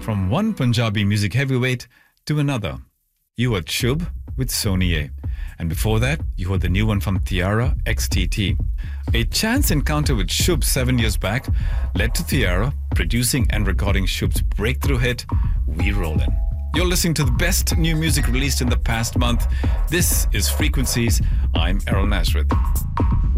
From one Punjabi music heavyweight to another. You heard Shubh with Soniye. And before that, you heard the new one from Tiara, XTT. A chance encounter with Shubh 7 years back led to Tiara producing and recording Shubh's breakthrough hit, We Rollin'. You're listening to the best new music released in the past month. This is Frequencies. I'm Errol Nasrith.